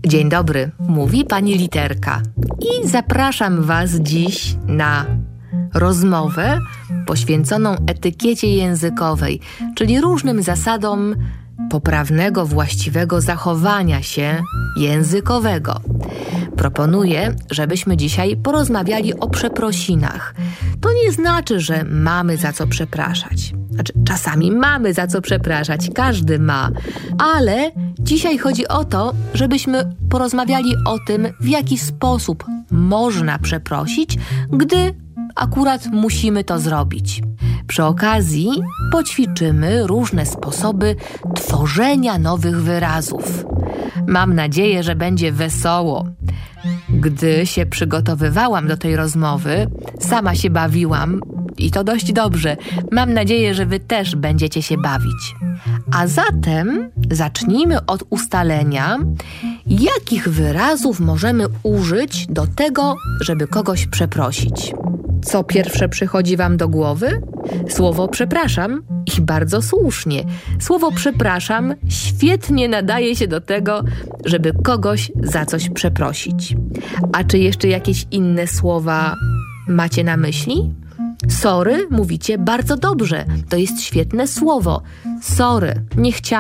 Dzień dobry, mówi pani Literka i zapraszam was dziś na rozmowę poświęconą etykiecie językowej, czyli różnym zasadom poprawnego, właściwego zachowania się językowego. Proponuję, żebyśmy dzisiaj porozmawiali o przeprosinach. To nie znaczy, że mamy za co przepraszać. Czasami mamy za co przepraszać, każdy ma, ale dzisiaj chodzi o to, żebyśmy porozmawiali o tym, w jaki sposób można przeprosić, gdy akurat musimy to zrobić. Przy okazji poćwiczymy różne sposoby tworzenia nowych wyrazów. Mam nadzieję, że będzie wesoło. Gdy się przygotowywałam do tej rozmowy, sama się bawiłam i to dość dobrze. Mam nadzieję, że wy też będziecie się bawić. A zatem zacznijmy od ustalenia, jakich wyrazów możemy użyć do tego, żeby kogoś przeprosić. Co pierwsze przychodzi wam do głowy? Słowo przepraszam i bardzo słusznie. Słowo przepraszam świetnie nadaje się do tego, żeby kogoś za coś przeprosić. A czy jeszcze jakieś inne słowa macie na myśli? Sorry mówicie bardzo dobrze. To jest świetne słowo. Sorry, nie chciałam.